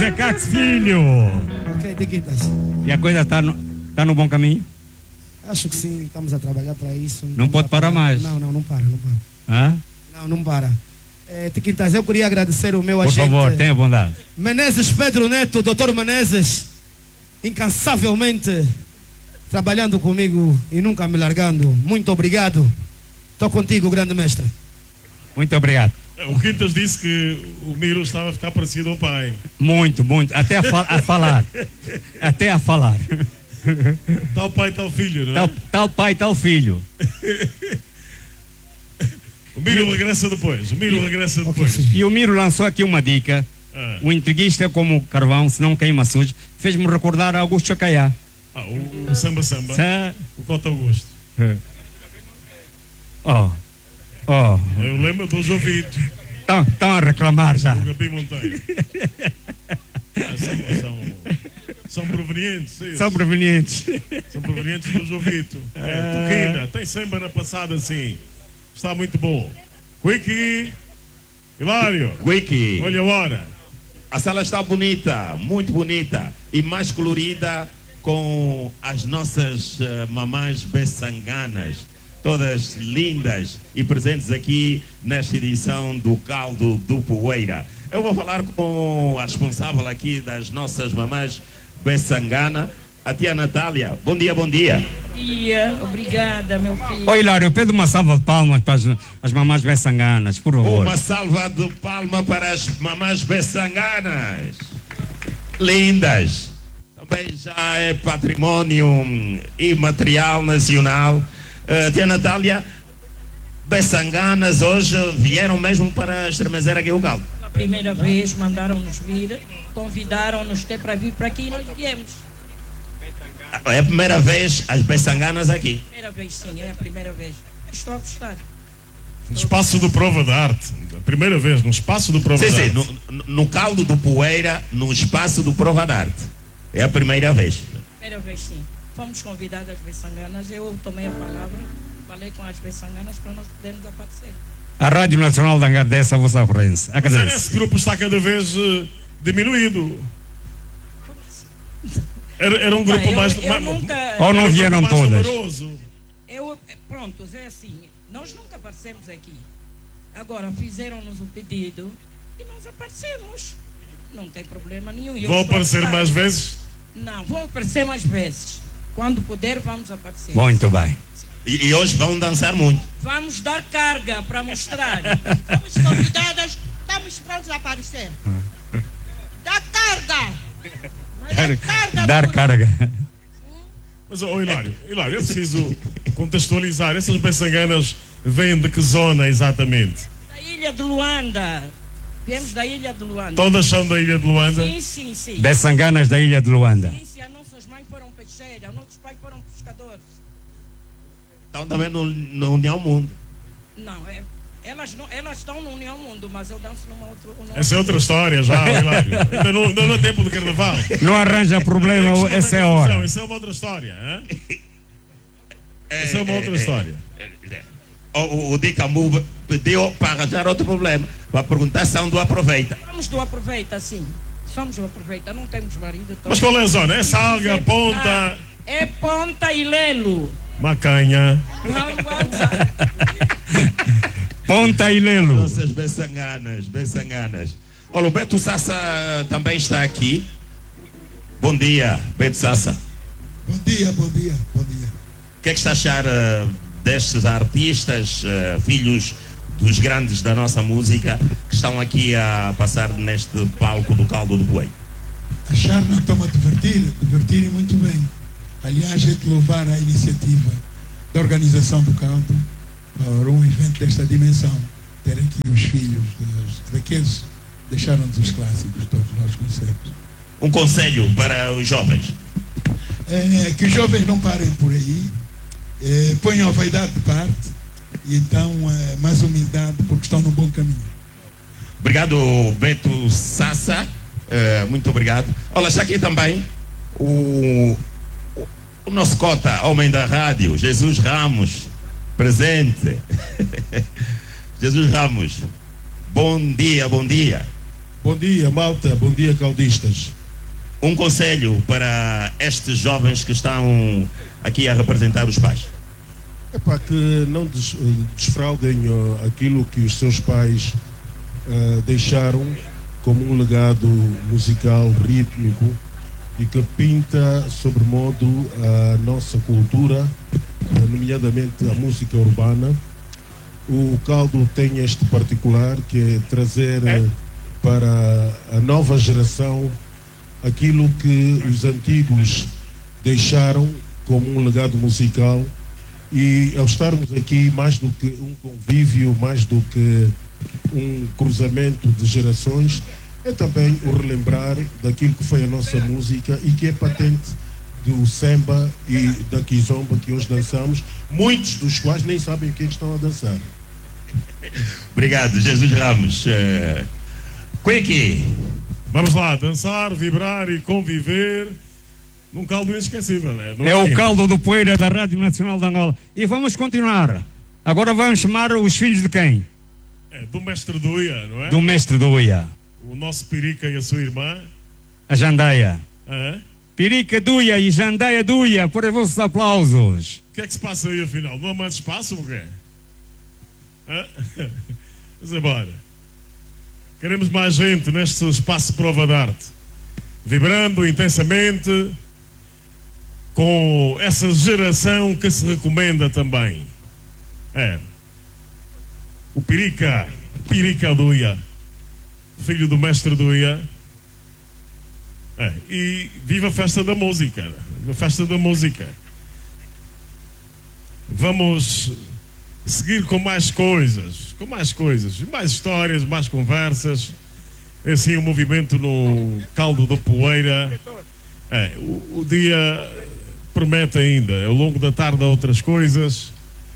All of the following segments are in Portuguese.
Zé Cax Filho. Ok, Tiquitas. E a coisa está no bom caminho? Acho que sim, estamos a trabalhar para isso. Não pode parar mais. Não para. Hã? Não para. Tiquitas, eu queria agradecer o meu Por agente. Por favor, tenha bondade. Menezes Pedro Neto, doutor Menezes, incansavelmente trabalhando comigo e nunca me largando. Muito obrigado. Estou contigo, grande mestre. Muito obrigado. O Quintas disse que o Miro estava a ficar parecido ao pai. Muito. Até a falar. Até a falar. Tal pai, tal filho, não é? Tal pai, tal filho. O Miro regressa depois. E o Miro lançou aqui uma dica. O entreguista é como o carvão, se não queima sujo. Fez-me recordar Augusto Chacaiá. O samba. O Cota Augusto. Eu lembro dos ouvidos. Estão a reclamar já. O Gabi Monteiro. São provenientes. São provenientes. São provenientes dos ouvidos. Tuquina, tem semana passada assim. Está muito bom. Wiki. Hilário. Wiki. Olha a hora. A sala está bonita, muito bonita e mais colorida com as nossas mamães beçanganas, todas lindas e presentes aqui nesta edição do Caldo do Poeira. Eu vou falar com a responsável aqui das nossas mamães beçangana, a tia Natália. Bom dia. Bom dia, obrigada, meu filho. Oi, Hilário, eu peço uma salva de palmas para as mamães beçanganas, por favor. Uma salva de palmas para as mamães beçanganas. Lindas. Também já é patrimônio imaterial nacional. Tia Natália, beçanganas hoje vieram mesmo para estremecer aqui o caldo. A primeira vez mandaram-nos vir, convidaram-nos para vir para aqui e nós viemos. É a primeira vez as beçanganas aqui. Primeira vez, sim, é a primeira vez. Estou a gostar. No espaço do Prova da Arte. A primeira vez, no espaço do Prova da Arte. Sim, no Caldo do Poeira, no espaço do Prova da Arte. É a primeira vez. Primeira vez, sim. Fomos convidadas às beçanganas, eu tomei a palavra, falei com as beçanganas para nós podermos aparecer. A Rádio Nacional de agradece a vossa presença. Esse grupo está cada vez diminuído. Era um grupo mais... Ou não vieram todas? Pronto, é assim, nós nunca aparecemos aqui. Agora fizeram-nos o pedido e nós aparecemos. Não tem problema nenhum. Vão aparecer mais vezes? Não, vão aparecer mais vezes. Quando puder, vamos aparecer. Muito bem. E hoje vão dançar muito. Vamos dar carga para mostrar. Fomos convidadas, estamos prontos a aparecer. Dá carga! Dar carga. Mas, Hilário, eu preciso contextualizar. Essas beçanganas vêm de que zona exatamente? Da ilha de Luanda. Viemos da ilha de Luanda. Todas são da ilha de Luanda? Sim. Beçanganas da ilha de Luanda. Sim, as nossas mães foram peixeiras, nossos pais foram pescadores. Estão também no União Mundo. Não, elas estão no União Mundo, mas eu danço numa outra... Essa é outra história já, Hilário. Ainda não é tempo do carnaval. Não arranja problema, essa é a hora. Essa é uma outra história, hein? Essa é uma outra história. O Dicambu pediu para arranjar outro problema, para perguntar se são do Aproveita. Somos do Aproveita, sim. Somos do Aproveita, não temos marido. Mas qual é a zona? É Salga, Ponta? É Ponta e Lelo. Macanha. Ponta e Lelo. Nossas beçanganas. Olha, o Beto Sassa também está aqui. Bom dia, Beto Sassa. Bom dia. O que é que está a achar destes artistas, filhos dos grandes da nossa música, que estão aqui a passar neste palco do Caldo do Poeira? Achar não estão a divertir muito bem. Aliás, é de louvar a iniciativa da organização do Caldo para um evento desta dimensão. Ter aqui os filhos daqueles que deixaram-nos os clássicos, todos nós conhecemos. Um conselho para os jovens? Que os jovens não parem por aí, ponham a vaidade de parte e então mais humildade, porque estão no bom caminho. Obrigado, Beto Sassa. Muito obrigado. Olha, está aqui também o nosso cota, homem da rádio, Jesus Ramos, presente. Jesus Ramos, bom dia. Bom dia, malta. Bom dia, caldistas. Um conselho para estes jovens que estão aqui a representar os pais. É para que não desfraudem aquilo que os seus pais deixaram como um legado musical, rítmico e que pinta sobremodo a nossa cultura, nomeadamente a música urbana. O Caldo tem este particular que é trazer para a nova geração aquilo que os antigos deixaram como um legado musical, e ao estarmos aqui, mais do que um convívio, mais do que um cruzamento de gerações, é também o relembrar daquilo que foi a nossa música e que é patente do samba e da kizomba que hoje dançamos, muitos dos quais nem sabem o que estão a dançar. Obrigado, Jesus Ramos. Queque. Vamos lá, dançar, vibrar e conviver num caldo inesquecível, né? É o caldo do Poeira da Rádio Nacional de Angola. E vamos continuar. Agora vamos chamar os filhos de quem? Do mestre Duia, não é? Do mestre Duia. O nosso Pirica e a sua irmã. A Jandaia. É? Pirica Duia e Jandaia Duia, por aí vossos aplausos. O que é que se passa aí afinal? Não há mais espaço ou o quê? Vamos embora. Queremos mais gente neste espaço prova de arte, vibrando intensamente com essa geração que se recomenda também. O Pirica Duia, filho do mestre Duia. E viva a festa da música. Viva a festa da música. Vamos seguir com mais coisas, mais histórias, mais conversas. É assim o movimento no caldo do Poeira. O dia promete ainda. Ao longo da tarde há outras coisas.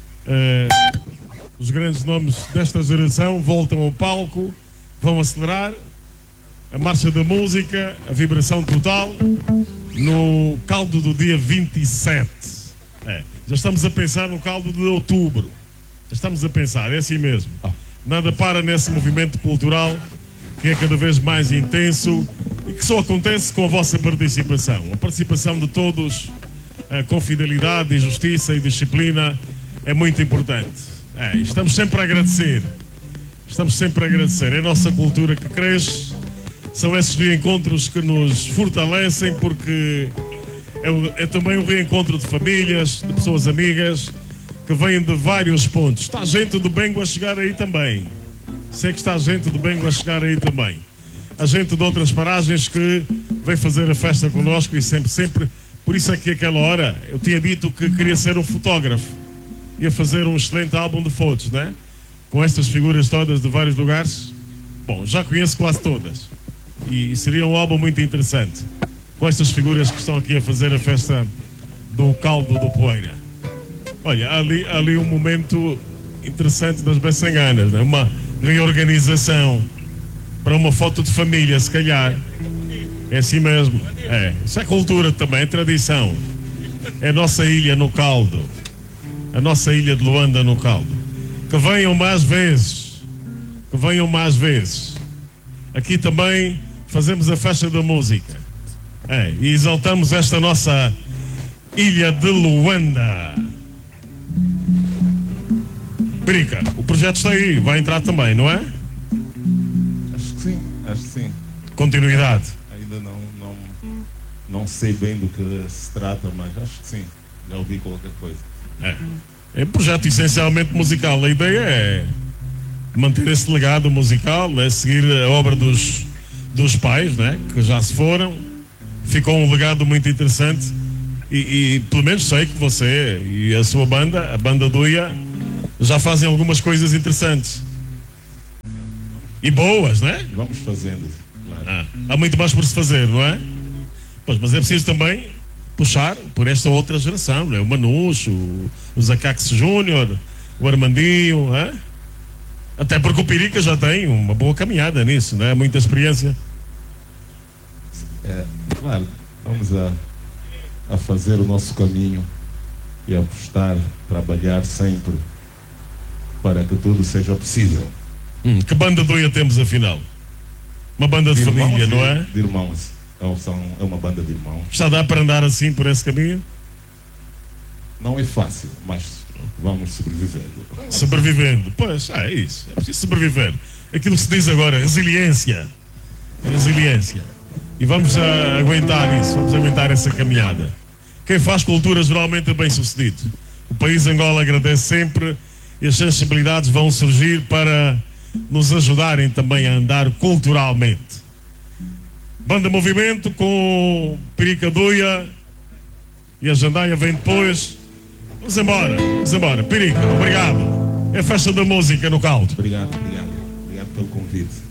Os grandes nomes desta geração voltam ao palco, vão acelerar a marcha da música, a vibração total no caldo do dia 27. Já estamos a pensar no caldo de outubro. Já estamos a pensar, é assim mesmo. Nada para nesse movimento cultural que é cada vez mais intenso e que só acontece com a vossa participação. A participação de todos com fidelidade e justiça e disciplina é muito importante. Estamos sempre a agradecer. Estamos sempre a agradecer. É a nossa cultura que cresce. São esses reencontros que nos fortalecem, porque é também um reencontro de famílias, de pessoas amigas que vêm de vários pontos. Está gente do Bengo a chegar aí também. Sei que está gente do Bengo a chegar aí também. A gente de outras paragens que vem fazer a festa connosco e sempre. Por isso é que aquela hora eu tinha dito que queria ser um fotógrafo. Ia fazer um excelente álbum de fotos, né? Com estas figuras todas de vários lugares. Bom, já conheço quase todas. E seria um álbum muito interessante. Com estas figuras que estão aqui a fazer a festa do caldo do Poeira. Olha, ali um momento interessante das Bessanganas, né? Uma reorganização para uma foto de família, se calhar. É assim mesmo. Isso é cultura também, é tradição. É a nossa ilha no caldo. A nossa ilha de Luanda no caldo. Que venham mais vezes. Que venham mais vezes. Aqui também fazemos a festa da música. E exaltamos esta nossa ilha de Luanda. Pirica, o projeto está aí, vai entrar também, não é? Acho que sim. Continuidade. Ainda não sei bem do que se trata, mas acho que sim. Já ouvi qualquer coisa. É um projeto essencialmente musical. A ideia é manter esse legado musical, seguir a obra dos pais, né, que já se foram. Ficou um legado muito interessante e pelo menos sei que você e a sua banda, a banda Duia, já fazem algumas coisas interessantes e boas, né? Vamos fazendo, claro. Há muito mais por se fazer, não é? Pois, mas é preciso também puxar por esta outra geração, né? O Manucho, o Zacax Júnior, o Armandinho, né? Até porque o Pirica já tem uma boa caminhada nisso, né? Muita experiência. Claro, vamos a fazer o nosso caminho e apostar, trabalhar sempre para que tudo seja possível. Que banda Duia temos afinal? Uma banda de família, irmãos não é? De irmãos. É uma banda de irmãos. Já dá para andar assim por esse caminho? Não é fácil, mas vamos sobrevivendo. Sobrevivendo. Pois, é isso. É preciso sobreviver. Aquilo que se diz agora, resiliência. Resiliência. E vamos aguentar isso, vamos aguentar essa caminhada. Quem faz cultura geralmente é bem sucedido. O país Angola agradece sempre e as sensibilidades vão surgir para nos ajudarem também a andar culturalmente. Banda Movimento com Perica Duia e a Jandaia vem depois. Vamos embora. Perica, obrigado. É a festa da música no Caldo. Obrigado pelo convite.